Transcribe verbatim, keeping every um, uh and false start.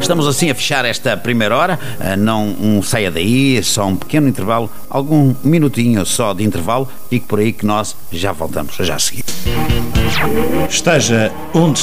Estamos assim a fechar esta primeira hora. Não um saia daí, só um pequeno intervalo, algum minutinho só de intervalo. Fique por aí que nós já voltamos, já a seguir. Esteja onde